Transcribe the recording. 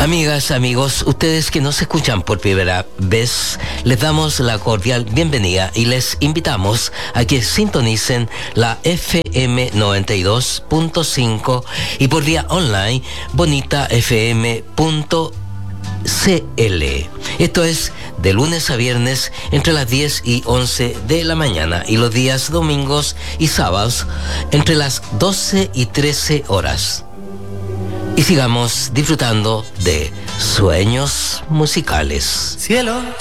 Amigas, amigos, ustedes que nos escuchan por primera vez, les damos la cordial bienvenida y les invitamos a que sintonicen la FM 92.5 y por vía online bonitafm.cl. Esto es de lunes a viernes entre las 10 y 11 de la mañana y los días domingos y sábados entre las 12 y 13 horas. Y sigamos disfrutando de sueños musicales. Cielo,